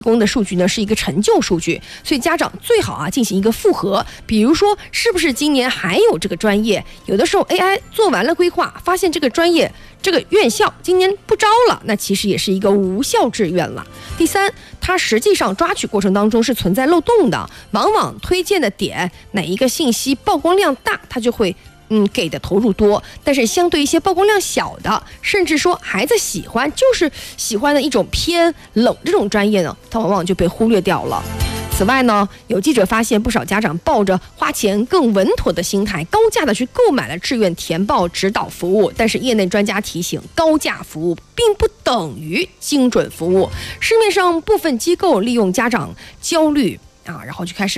供的数据呢是一个陈旧数据，所以家长最好进行一个复核，比如说是不是今年还有这个专业，有的时候 AI 做完了规划，发现这个专业这个院校今年不招了，那其实也是一个无效志愿了。第三，它实际上抓取过程当中是存在漏洞的，往往推荐的点哪一个信息曝光量大，它就会给的投入多，但是相对一些曝光量小的，甚至说孩子就是喜欢的一种偏冷这种专业呢，它往往就被忽略掉了。此外呢，有记者发现不少家长抱着花钱更稳妥的心态，高价的去购买了志愿填报指导服务，但是业内专家提醒，高价服务并不等于精准服务。市面上部分机构利用家长焦虑然后就开始